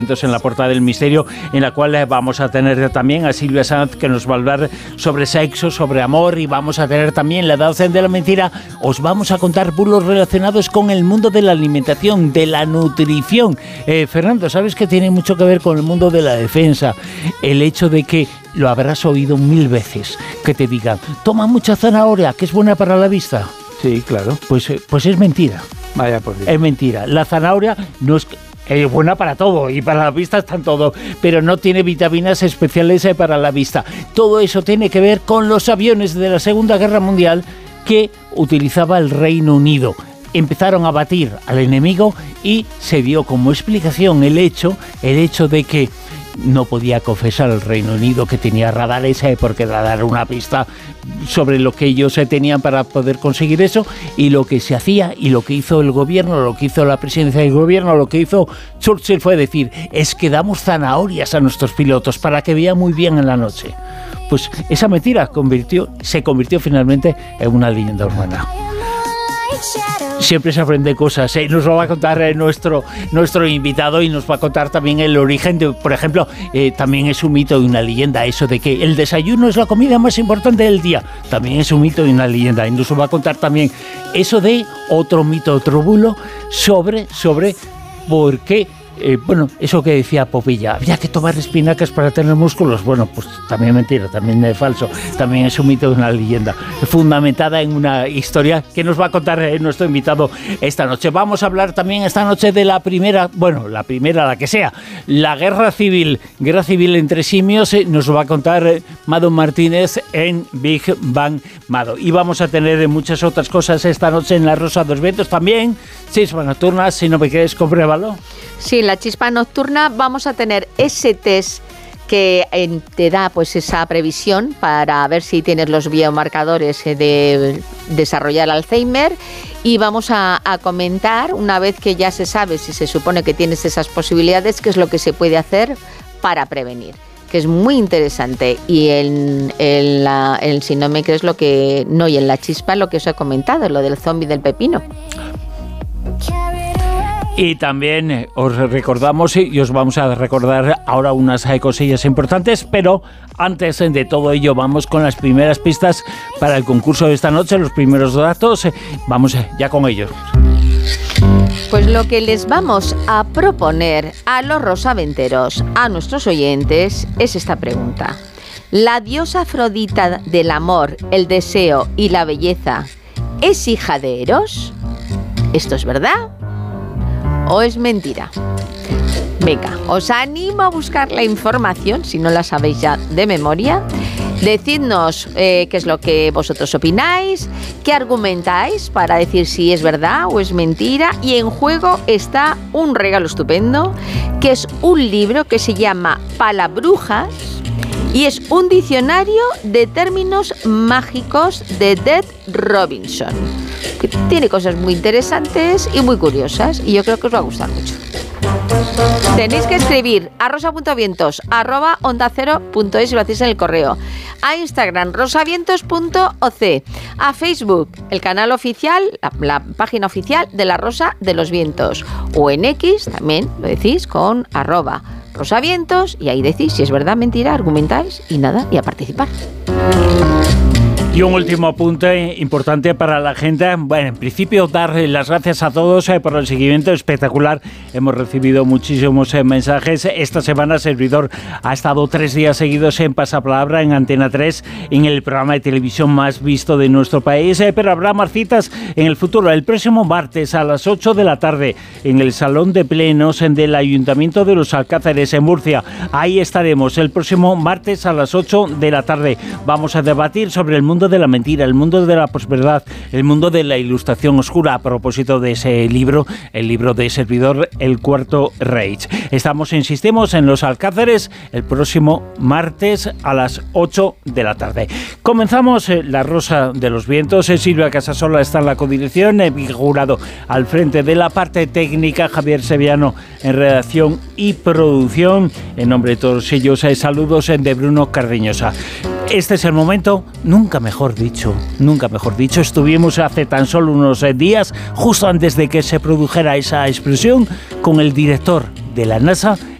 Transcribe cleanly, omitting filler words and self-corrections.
En la Puerta del Misterio, en la cual vamos a tener también a Silvia Sanz, que nos va a hablar sobre sexo, sobre amor, y vamos a tener también La Edad de la Mentira. Os vamos a contar bulos relacionados con el mundo de la alimentación, de la nutrición. Fernando, ¿sabes que tiene mucho que ver con el mundo de la defensa? El hecho de que lo habrás oído 1000 veces, que te digan, toma mucha zanahoria, que es buena para la vista. Sí, claro. Pues es mentira. Vaya por Dios. Es mentira. La zanahoria no es... Es buena para todo, y para la vista está en todo, pero no tiene vitaminas especiales para la vista. Todo eso tiene que ver con los aviones de la Segunda Guerra Mundial que utilizaba el Reino Unido. Empezaron a batir al enemigo y se dio como explicación el hecho de que no podía confesar el Reino Unido que tenía radares, porque dar una pista sobre lo que ellos tenían para poder conseguir eso, y lo que se hacía, y lo que hizo el gobierno, lo que hizo la presidencia del gobierno, lo que hizo Churchill fue decir, es que damos zanahorias a nuestros pilotos para que vean muy bien en la noche. Pues esa mentira se convirtió finalmente en una leyenda urbana. Siempre se aprende cosas, nos lo va a contar nuestro invitado, y nos va a contar también el origen de, por ejemplo, también es un mito y una leyenda eso de que el desayuno es la comida más importante del día, también es un mito y una leyenda, y nos lo va a contar también eso de otro mito, otro bulo sobre por qué. Eso que decía Popilla, había que tomar espinacas para tener músculos. Bueno, pues también mentira, también es falso, también es un mito de una leyenda, fundamentada en una historia que nos va a contar nuestro invitado esta noche. Vamos a hablar también esta noche de la primera, la que sea, la guerra civil entre simios, nos lo va a contar Mado Martínez en Big Bang Mado. Y vamos a tener muchas otras cosas esta noche en La Rosa de los Vientos también. Chispa nocturna, si no me quieres, compruébalo. Sí, la chispa nocturna, vamos a tener ese test que te da pues esa previsión para ver si tienes los biomarcadores de desarrollar Alzheimer, y vamos a comentar, una vez que ya se sabe si se supone que tienes esas posibilidades, qué es lo que se puede hacer para prevenir, que es muy interesante. Y si no me crees y en la chispa lo que os he comentado, lo del zombi del pepino. Y también os recordamos y os vamos a recordar ahora unas cosillas importantes, pero antes de todo ello vamos con las primeras pistas para el concurso de esta noche, los primeros datos, vamos ya con ellos. Pues lo que les vamos a proponer a los rosaventeros, a nuestros oyentes, es esta pregunta. ¿La diosa Afrodita del amor, el deseo y la belleza es hija de Eros? ¿Esto es verdad o es mentira? Venga, os animo a buscar la información, si no la sabéis ya de memoria. Decidnos qué es lo que vosotros opináis, qué argumentáis para decir si es verdad o es mentira. Y en juego está un regalo estupendo, que es un libro que se llama Palabrujas, y es un diccionario de términos mágicos de Ted Robinson, que tiene cosas muy interesantes y muy curiosas, y yo creo que os va a gustar mucho. Tenéis que escribir a rosa.vientos@ondacero.es si lo hacéis en el correo, a Instagram rosavientos.oc, a Facebook el canal oficial, la página oficial de La Rosa de los Vientos, o en X también lo decís con @rosavientos, y ahí decís si es verdad, mentira, argumentáis y nada, y a participar. Y un último apunte importante para la gente. Bueno, en principio, dar las gracias a todos por el seguimiento espectacular. Hemos recibido muchísimos mensajes. Esta semana, Servidor ha estado 3 días seguidos en Pasapalabra, en Antena 3, en el programa de televisión más visto de nuestro país. Pero habrá más citas en el futuro. El próximo martes a las 8 de la tarde, en el Salón de Plenos del Ayuntamiento de Los Alcázares, en Murcia. Ahí estaremos el próximo martes a las 8 de la tarde. Vamos a debatir sobre el mundo de la mentira, el mundo de la posverdad, el mundo de la ilustración oscura, a propósito de ese libro, el libro de Servidor, El Cuarto Reich. Insistimos en Los Alcázares el próximo martes a las 8 de la tarde. Comenzamos La Rosa de los Vientos. Silvia Casasola está en la codirección, Miguel Jurado al frente de la parte técnica, Javier Sevillano en redacción y producción. En nombre de todos ellos, saludos de Bruno Cardeñosa. Este es el momento, nunca mejor dicho, estuvimos hace tan solo unos días, justo antes de que se produjera esa explosión, con el director de la NASA,